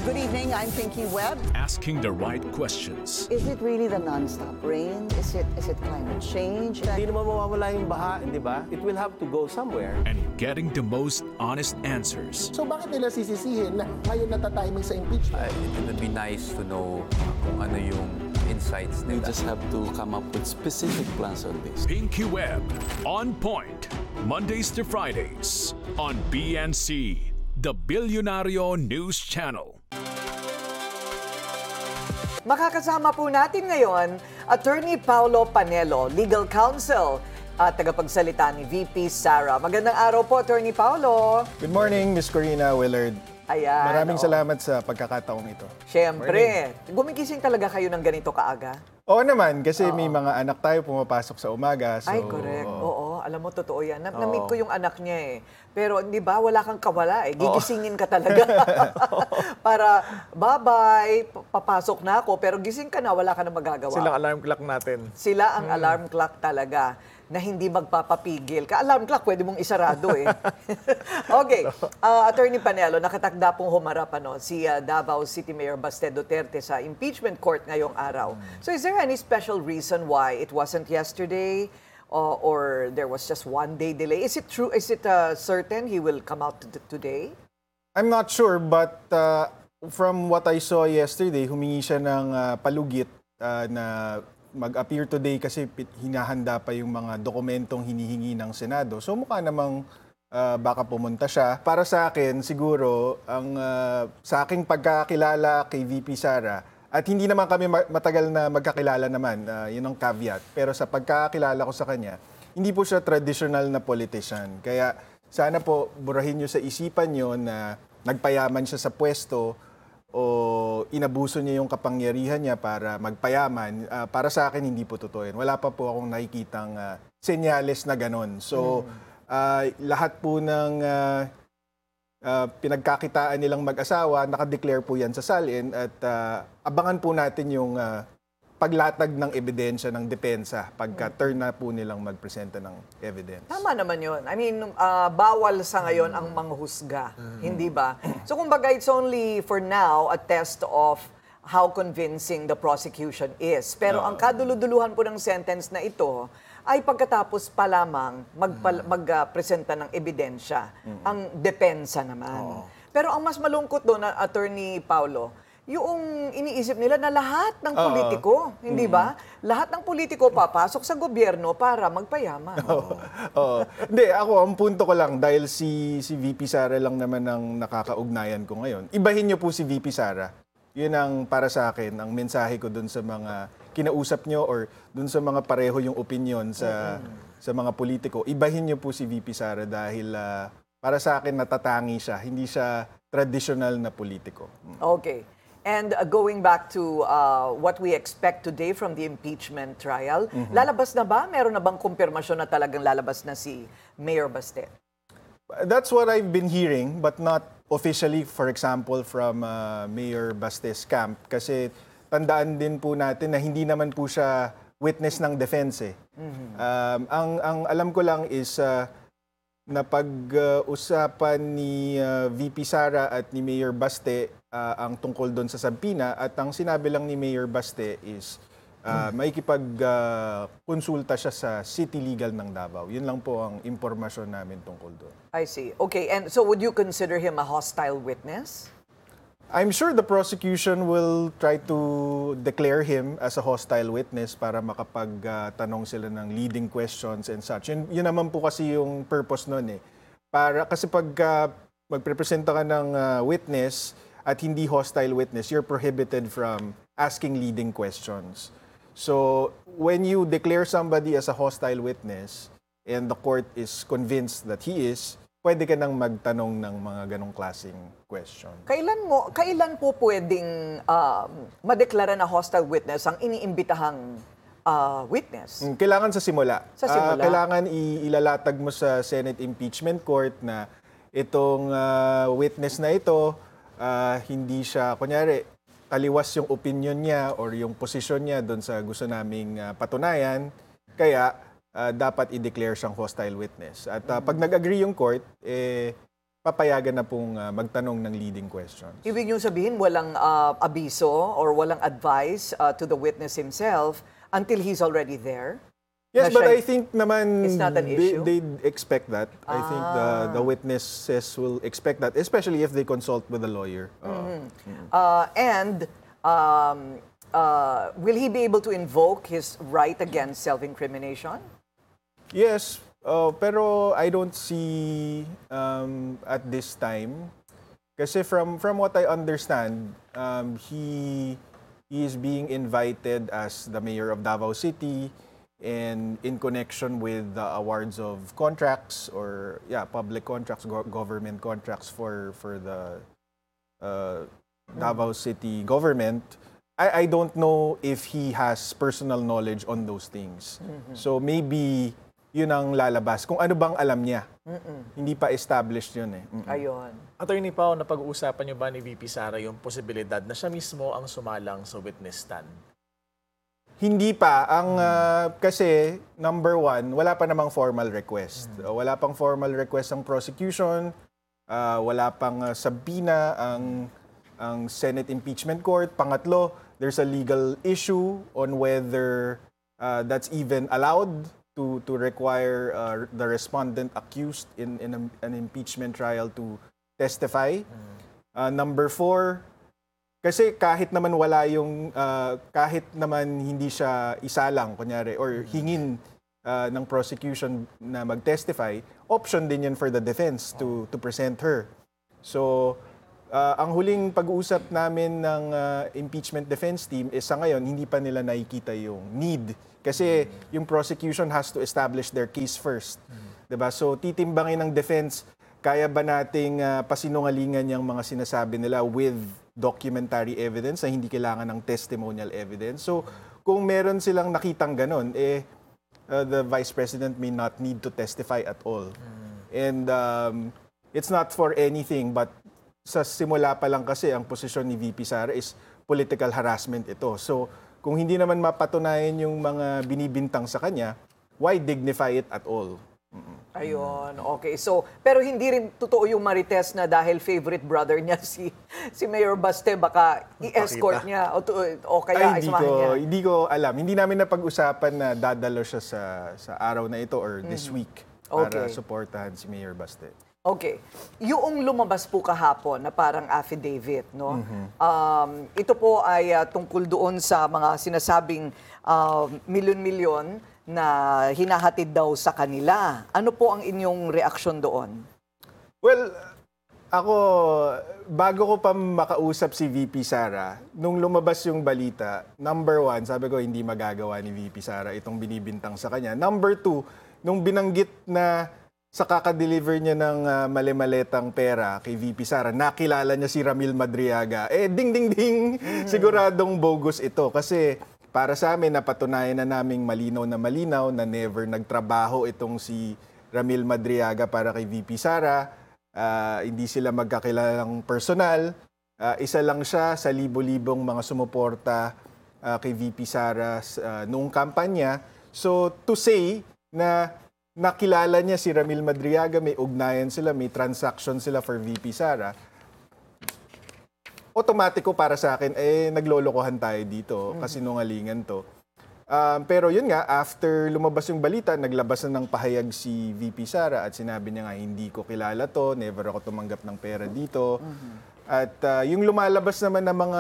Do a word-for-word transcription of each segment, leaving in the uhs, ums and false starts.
Good evening, I'm Pinky Webb. Asking the right questions. Is it really the non-stop rain? Is it is it climate change? Hindi naman mawawala yung baha, di ba? It will have to go somewhere. And getting the most honest answers. So bakit nila sisisihin na ngayon natatiming sa impeachment? Uh, it would be nice to know kung ano yung insights We nila. just have to come up with specific plans on this. Pinky Webb, on point. Mondays to Fridays on B N C, the Billionario News Channel. Makakasama po natin ngayon, Attorney Paulo Panelo, Legal Counsel at tagapagsalita ni V P Sara. Magandang araw po, Attorney Paulo. Good morning, Miss Corina Willard. Ayan. Maraming oh. salamat sa pagkakataong ito. Siyempre. Gumigising talaga kayo ng ganito kaaga? Oo naman, kasi may mga anak tayo pumapasok sa umaga. So, Ay, correct. oo. Oo, alam mo, totoo yan. Na- Oo. Na-meet ko yung anak niya eh. Pero, di ba, wala kang kawala eh. Gigisingin ka talaga. Para, bye-bye, pa- papasok na ako. Pero gising ka na, wala ka na magagawa. Silang alarm clock natin. Sila ang alarm clock talaga na hindi magpapapigil. Ka-alarm clock, pwede mong isarado eh. Okay, uh, Attorney Panelo, nakatakda pong humarap ano, si uh, Davao City Mayor Baste Duterte sa impeachment court ngayong araw. So is there any special reason why it wasn't yesterday uh, or there was just one day delay? Is it true, is it uh, certain he will come out t- today? I'm not sure, but uh, from what I saw yesterday, humingi siya ng uh, palugit uh, na mag-appear today kasi pit- hinahanda pa yung mga dokumentong hinihingi ng Senado. So mukha namang uh, baka pumunta siya. Para sa akin, siguro, ang uh, sa aking pagkakilala kay V P Sara, at hindi naman kami ma- matagal na magkakilala naman, uh, yun ang caveat. Pero sa pagkakilala ko sa kanya, hindi po siya traditional na politician. Kaya sana po burahin nyo sa isipan nyo na nagpayaman siya sa pwesto o inabuso niya yung kapangyarihan niya para magpayaman. Uh, para sa akin, hindi po totoo yun. Wala pa po akong nakikitang uh, senyales na ganon. So, uh, lahat po ng uh, uh, pinagkakitaan nilang mag-asawa, nakadeclare po yan sa salin at uh, abangan po natin yung uh, paglatag ng ebidensya ng depensa pagka turn na po nilang magpresenta ng evidence. Tama naman yun. I mean, uh, bawal sa ngayon ang manghusga. Hindi ba? So kumbaga, it's only for now a test of how convincing the prosecution is. Pero ang kaduluduluhan po ng sentence na ito ay pagkatapos pa lamang magpresenta ng ebidensya. Ang depensa naman. Pero ang mas malungkot doon, Attorney Paulo, yung iniisip nila na lahat ng politiko, uh, hindi ba? Mm. Lahat ng politiko papasok sa gobyerno para magpayaman. Oo. Oo. Hindi, ako, ang punto ko lang, dahil si, si V P Sara lang naman ang nakakaugnayan ko ngayon, ibahin niyo po si V P Sara. Yun ang para sa akin, ang mensahe ko dun sa mga kinausap niyo or dun sa mga pareho yung opinion sa, mm-hmm. sa mga politiko. Ibahin niyo po si V P Sara dahil uh, para sa akin natatangi siya, hindi siya traditional na politiko. Okay. And uh, going back to uh, what we expect today from the impeachment trial, mm-hmm. lalabas na ba? Meron na bang kumpirmasyon na talagang lalabas na si Mayor Baste? That's what I've been hearing, but not officially, for example, from uh, Mayor Baste's camp. Kasi tandaan din po natin na hindi naman po siya witness ng defense. Eh. Mm-hmm. Um, ang, ang alam ko lang is uh, na pag-usapan uh, ni uh, V P Sara at ni Mayor Baste uh, ang tungkol doon sa Sabpina at ang sinabi lang ni Mayor Baste is uh, maikipag-konsulta uh, siya sa City Legal ng Davao. Yun lang po ang impormasyon namin tungkol doon. I see. Okay, and so would you consider him a hostile witness? I'm sure the prosecution will try to declare him as a hostile witness para makapagtanong uh, sila ng leading questions and such. Yun, yun naman po kasi yung purpose nun eh. Para, kasi pag uh, magprepresenta ka ng uh, witness at hindi hostile witness, you're prohibited from asking leading questions. So when you declare somebody as a hostile witness and the court is convinced that he is, pwede ka nang magtanong ng mga ganong klaseng question. Kailan mo, kailan po pwedeng uh, madeklara na hostile witness ang iniimbitahang uh, witness? Kailangan sa simula. Sa simula. Uh, kailangan i- ilalatag mo sa Senate Impeachment Court na itong uh, witness na ito, uh, hindi siya, kunyari, taliwas yung opinion niya or yung posisyon niya doon sa gusto naming uh, patunayan. Kaya, Uh, dapat i-declare siyang hostile witness. At uh, pag nag-agree yung court, eh, papayagan na pong uh, magtanong ng leading questions. Ibig niyong sabihin, walang uh, abiso or walang advice uh, to the witness himself until he's already there? Yes, Na but siya- I think naman It's not an they, issue? they'd expect that. I think the the witnesses will expect that, especially if they consult with a lawyer. Uh, Uh, and um, uh, will he be able to invoke his right against self-incrimination? Yes, uh, pero I don't see um, at this time. Kasi from from what I understand, um, he he is being invited as the mayor of Davao City and in connection with the awards of contracts or yeah, public contracts, go- government contracts for for the uh, Davao City government. I I don't know if he has personal knowledge on those things. So maybe yun ang lalabas. Kung ano bang alam niya. Hindi pa established yun eh. Mm-mm. Ayun. Attorney Pao, napag-uusapan niyo ba ni V P Sara yung posibilidad na siya mismo ang sumalang sa witness stand? Hindi pa. Ang ah, kasi, number one, wala pa namang formal request. Uh, Wala pang formal request ang prosecution. Ah, wala pang ah, subpoena ang, ang Senate Impeachment Court. Pangatlo, there's a legal issue on whether ah, that's even allowed to to require uh, the respondent accused in, in a, an impeachment trial to testify. Uh, number four, kasi kahit naman wala yung, uh, kahit naman hindi siya isalang, kunyari, or hingin uh, ng prosecution na mag-testify, option din yun for the defense to to present her. So, uh, ang huling pag-uusap namin ng uh, impeachment defense team is sa ngayon, hindi pa nila nakikita yung need. Kasi yung prosecution has to establish their case first. Diba? So, titimbangin ng defense, kaya ba nating uh, pasinungalingan yung mga sinasabi nila with documentary evidence na hindi kailangan ng testimonial evidence. So, kung meron silang nakitang ganon, eh, uh, the Vice President may not need to testify at all. And um, it's not for anything, but sa simula pa lang kasi, ang posisyon ni V P Sara is political harassment ito. So, kung hindi naman mapatunayan yung mga binibintang sa kanya, why dignify it at all? Ayun, okay. So, pero hindi rin totoo yung marites na dahil favorite brother niya si si Mayor Baste, baka i-escort Pakita. niya o, to, o kaya Ay, hindi isamahan ko, niya. hindi ko alam. Hindi namin napag-usapan na dadalo siya sa sa araw na ito or this week para Okay. suportahan si Mayor Baste. Okay. Yung lumabas po kahapon na parang affidavit, no? Um, ito po ay ah, tungkol doon sa mga sinasabing ah, milyon-milyon na hinahatid daw sa kanila. Ano po ang inyong reaksyon doon? Well, ako, bago ko pa makausap si V P Sara, nung lumabas yung balita, number one, sabi ko hindi magagawa ni V P Sara itong binibintang sa kanya. Number two, nung binanggit na sa kaka-deliver niya ng uh, mali-maletang pera kay V P Sara, nakilala niya si Ramil Madriaga. Eh, ding, ding, ding, siguradong bogus ito. Kasi para sa amin, napatunayan na naming malinaw na malinaw na never nagtrabaho itong si Ramil Madriaga para kay V P Sara. Uh, hindi sila magkakilalang personal. Uh, isa lang siya sa libo-libong mga sumuporta uh, kay V P Sara uh, noong kampanya. So, to say na nakilala niya si Ramil Madriaga, may ugnayan sila, may transaction sila for V P Sara, otomatiko para sa akin, eh, naglolokohan tayo dito, kasinungalingan to. Um, pero yun nga, after lumabas yung balita, naglabas na ng pahayag si V P Sara at sinabi niya nga, hindi ko kilala to, never ako tumanggap ng pera dito. At uh, yung lumalabas naman ng mga,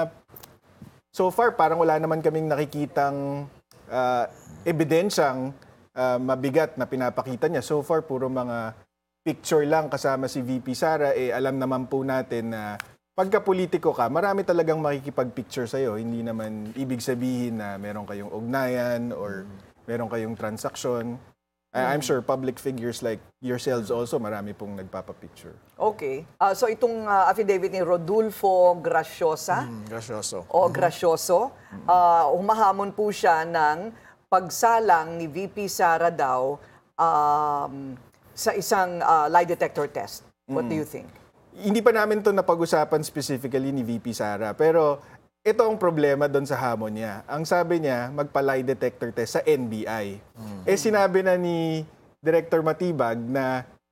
so far, parang wala naman kaming nakikitang uh, ebidensyang uh, mabigat na pinapakita niya. So far, puro mga picture lang kasama si V P Sara. Eh, alam naman po natin na pagka politiko ka, marami talagang makikipag-picture sa'yo. Hindi naman ibig sabihin na meron kayong ugnayan or meron kayong transaction. I- I'm sure public figures like yourselves also, marami pong nagpapapicture. Okay. Ah, so itong ah, affidavit ni Rodulfo Graciosa, Hmm, gracioso. o Gracioso, ah, humahamon po siya ng pagsalang ni V P Sara daw um, sa isang ah, lie detector test. What do you think? Hindi pa namin to napag-usapan specifically ni V P Sara, pero ito ang problema doon sa hamon niya. Ang sabi niya, magpa-lie detector test sa N B I. Eh sinabi na ni Director Matibag na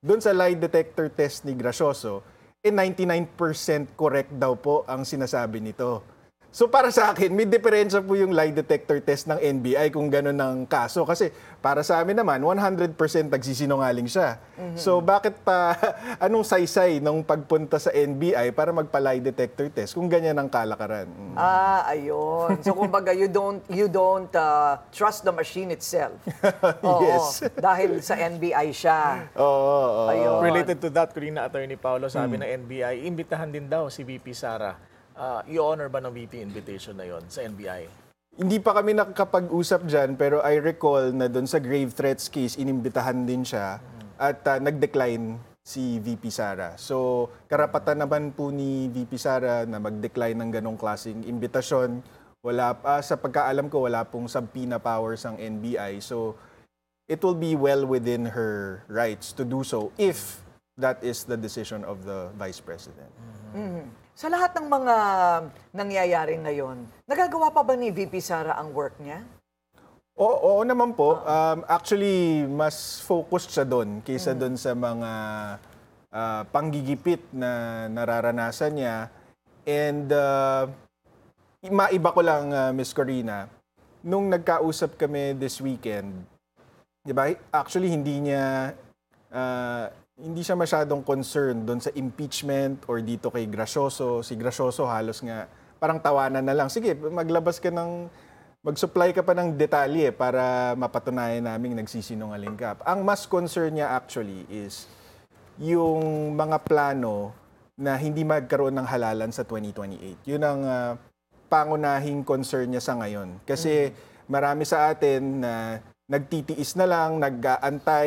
doon sa lie detector test ni Gracioso, eh ninety-nine percent correct daw po ang sinasabi nito. So para sa akin, may diferensya po yung lie detector test ng N B I kung gano'n ang kaso. Kasi para sa amin naman, one hundred percent nagsisinungaling siya. Mm-hmm. So bakit pa, anong saysay nung pagpunta sa N B I para magpa-lie detector test kung ganyan ang kalakaran? Mm. Ah, ayun. So kumbaga, you don't you don't uh, trust the machine itself. Oo, Yes. dahil sa N B I siya. Oo, oo. Ayun. Related to that, kanina Attorney Paulo, sabi ng N B I, imbitahan din daw si V P Sara. Uh, i-honor ba ng V P invitation na yon sa N B I? Hindi pa kami nakakapag-usap dyan, pero I recall na doon sa grave threats case, inimbitahan din siya at uh, nag-decline si V P Sara. So, karapatan naman po ni V P Sara na mag-decline ng ganong klaseng imbitasyon. Wala pa, sa pagkaalam ko, wala pong subpoena powers ang N B I. So, it will be well within her rights to do so if that is the decision of the Vice President. Mhm. Sa lahat ng mga nangyayari ngayon, nagagawa pa ba ni V P Sara ang work niya? Oo, oo naman po. Um, actually, mas focused siya doon kaysa doon sa mga uh, panggigipit na nararanasan niya. And uh, maiba ko lang, uh, Miss Corina, nung nagkausap kami this weekend, di ba, actually hindi niya, uh, hindi siya masyadong concerned doon sa impeachment or dito kay Gracioso. Si Gracioso halos nga parang tawanan na lang. Sige, maglabas ka ng, mag-supply ka pa ng detalye para mapatunayan naming nagsisinungaling ka. Ang mas concern niya actually is yung mga plano na hindi magkaroon ng halalan sa twenty twenty-eight. Yun ang uh, pangunahing concern niya sa ngayon. Kasi marami sa atin na nagtitiis na lang, nag-aantay,